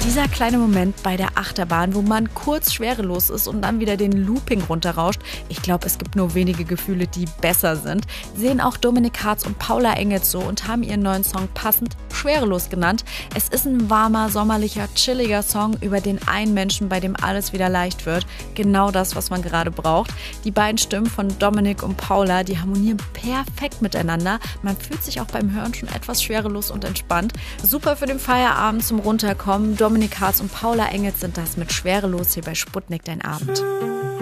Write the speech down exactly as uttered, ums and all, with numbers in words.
Dieser kleine Moment bei der Achterbahn, wo man kurz schwerelos ist und dann wieder den Looping runterrauscht. Ich glaube, es gibt nur wenige Gefühle, die besser sind. Sehen auch Dominik Hartz und Paula Engels so und haben ihren neuen Song passend Schwerelos genannt. Es ist ein warmer, sommerlicher, chilliger Song über den einen Menschen, bei dem alles wieder leicht wird. Genau das, was man gerade braucht. Die beiden Stimmen von Dominik und Paula, die harmonieren perfekt miteinander. Man fühlt sich auch beim Hören schon etwas schwerelos und entspannt. Super für den Feierabend zum Runterkommen. Dominik Hartz und Paula Engels sind das mit Schwerelos hier bei Sputnik Dein Abend.